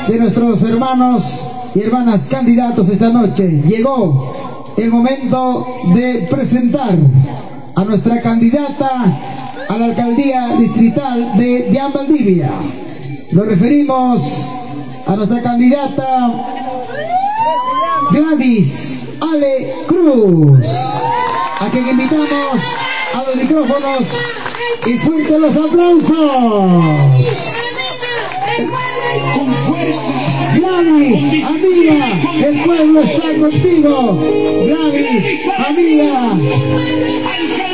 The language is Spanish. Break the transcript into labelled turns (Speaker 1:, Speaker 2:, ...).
Speaker 1: de nuestros hermanos y hermanas candidatos esta noche. Llegó el momento de presentar a nuestra candidata a la alcaldía distrital de Dian Valdivia. Nos referimos a nuestra candidata Gladys Ale Cruz, a quien invitamos a los micrófonos y fuertes los aplausos.
Speaker 2: Con fuerza.
Speaker 1: Gladys, amiga, el pueblo está contigo. Gladys, amiga.